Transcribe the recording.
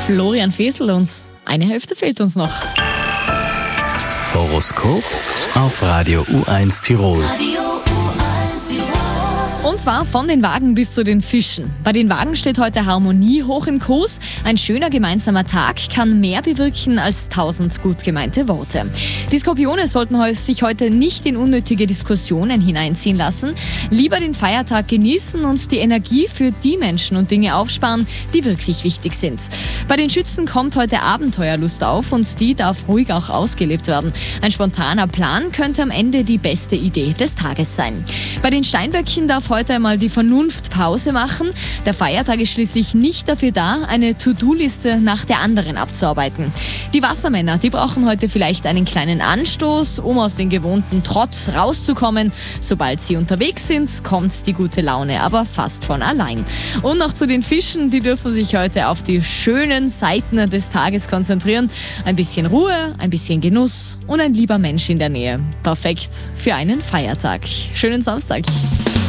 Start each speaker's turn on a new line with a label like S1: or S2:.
S1: Florian Fesel und eine Hälfte fehlt uns noch.
S2: Horoskop auf Radio U1 Tirol.
S1: Und zwar von den Wagen bis zu den Fischen. Bei den Wagen steht heute Harmonie hoch im Kurs. Ein schöner gemeinsamer Tag kann mehr bewirken als 1000 gut gemeinte Worte. Die Skorpione sollten sich heute nicht in unnötige Diskussionen hineinziehen lassen. Lieber den Feiertag genießen und die Energie für die Menschen und Dinge aufsparen, die wirklich wichtig sind. Bei den Schützen kommt heute Abenteuerlust auf und die darf ruhig auch ausgelebt werden. Ein spontaner Plan könnte am Ende die beste Idee des Tages sein. Bei den Steinböcken darf heute einmal die Vernunft Pause machen. Der Feiertag ist schließlich nicht dafür da, eine To-Do-Liste nach der anderen abzuarbeiten. Die Wassermänner, die brauchen heute vielleicht einen kleinen Anstoß, um aus dem gewohnten Trott rauszukommen. Sobald sie unterwegs sind, kommt die gute Laune, aber fast von allein. Und noch zu den Fischen, die dürfen sich heute auf die schönen Seiten des Tages konzentrieren. Ein bisschen Ruhe, ein bisschen Genuss und ein lieber Mensch in der Nähe. Perfekt für einen Feiertag. Schönen Samstag.